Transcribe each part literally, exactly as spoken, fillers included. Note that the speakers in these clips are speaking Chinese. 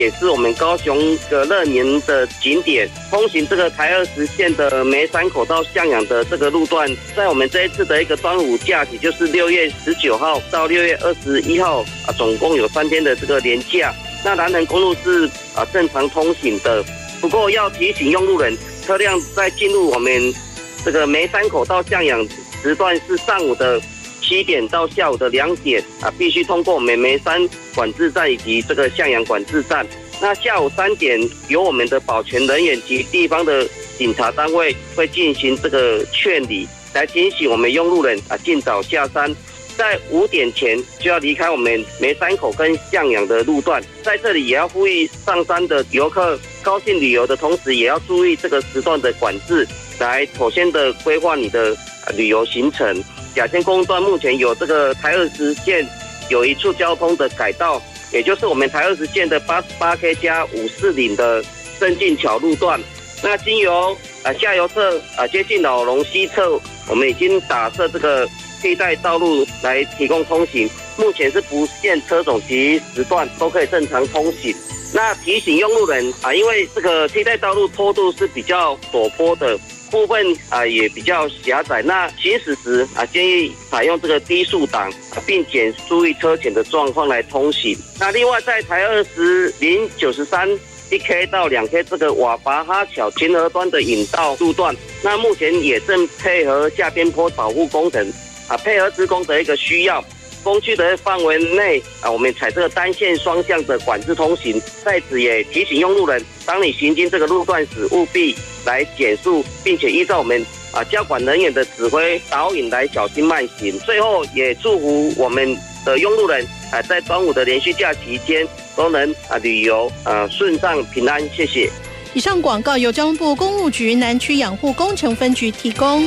也是我们高雄的热年的景点。通行这个台二十线的梅山口到向阳的这个路段，在我们这一次的一个端午假期，就是六月十九号到六月二十一号啊，总共有三天的这个连假。那南横公路是啊正常通行的，不过要提醒用路人，车辆在进入我们这个梅山口到向阳时段是上午的七点到下午的两点啊，必须通过我们梅山管制站以及这个向阳管制站。那下午三点，由我们的保全人员及地方的警察单位会进行这个劝离，来提醒我们用路人啊尽早下山。在五点前就要离开我们梅山口跟向阳的路段。在这里也要呼吁上山的游客高兴旅游的同时，也要注意这个时段的管制，来妥善的规划你的旅游行程。甲线公路段目前有这个台二十线有一处交通的改道，也就是我们台二十线的八十八 K 加五四零的镇进桥路段。那经由啊下游侧啊接近老龙西侧，我们已经打设这个替代道路来提供通行，目前是不限车种及时段都可以正常通行。那提醒用路人啊，因为这个替代道路坡度是比较陡坡的。部分啊也比较狭窄，那行驶时啊建议采用这个低速档，啊、并且注意车前的状况来通行。那另外在台二十零九十三一 K 到两 K 这个瓦拔哈桥前河端的引道路段，那目前也正配合下边坡保护工程啊，配合施工的一个需要。工区的范围内啊，我们采这个单线双向的管制通行，在此也提醒用路人，当你行经这个路段时，务必来减速，并且依照我们啊交管人员的指挥导引来小心慢行。最后也祝福我们的用路人啊，在端午的连续假期间都能啊旅游啊顺畅平安，谢谢。 以上广告由交通部公务局南区养护工程分局提供。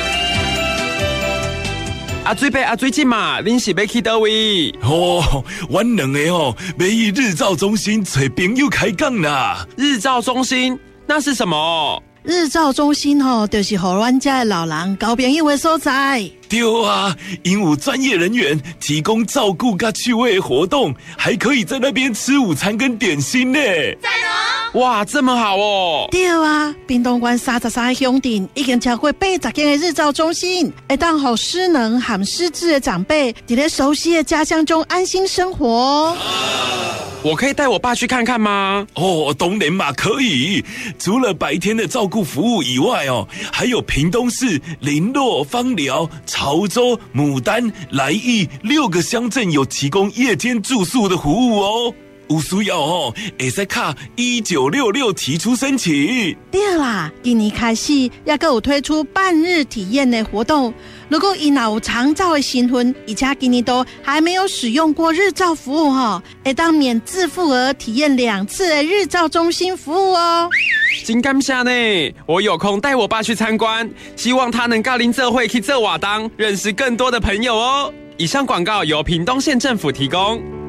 阿水伯阿水姐嘛，恁是要去倒位？ 哦，阮两个哦，要去日照中心找朋友开讲啦。 日照中心那是什么？ 日照中心吼、哦，就是互阮家的老人交朋友的所在。 对啊，因有专业人员提供照顾甲趣味的活动，还可以在那边吃午餐跟点心呢。 赞哦！ 哇，这么好哦！ 对啊，屏东县三十三个乡镇已经超过八十间的日照中心，会当互失能和失智的长辈伫咧熟悉的家乡中安心生活。 我可以带我爸去看看吗？ 哦，当然嘛，可以。除了白天的照顾服务以外哦，还有屏东市林洛、芳寮、潮州、牡丹、来义六个乡镇有提供夜间住宿的服务哦。有需要哦，会使卡一九六六提出申请。 对啦，今年开始也有推出半日体验的活动。如果因有长照的新婚，而且今年都还没有使用过日照服务哈，会当免自付额体验两次的日照中心服务哦。 真感谢呢，我有空带我爸去参观，希望他能跟恁做伙去做活动，认识更多的朋友哦。以上广告由屏东县政府提供。